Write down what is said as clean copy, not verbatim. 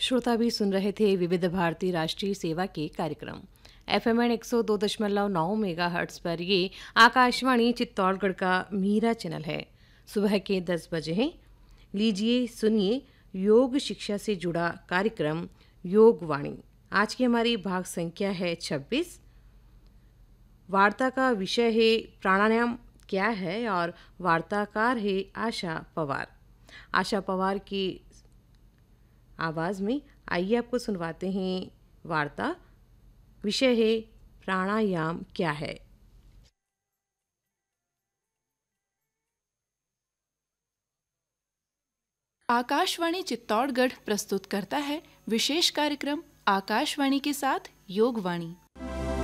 श्रोता भी सुन रहे थे विविध भारती राष्ट्रीय सेवा के कार्यक्रम। एफएमएन 102.9 मेगाहर्ट्ज पर ये आकाशवाणी चित्तौड़गढ़ का मीरा चैनल है। सुबह के 10 बजे हैं। लीजिए सुनिए योग शिक्षा से जुड़ा कार्यक्रम योग वाणी। आज की हमारी भाग संख्या है 26। वार्ता का विषय है प्राणायाम क्या है और वार्ताकार है आशा पवार। आशा पवार की आवाज़ में आइए आपको सुनवाते हैं वार्ता। विषय है प्राणायाम क्या है। आकाशवाणी चित्तौड़गढ़ प्रस्तुत करता है विशेष कार्यक्रम आकाशवाणी के साथ योगवाणी।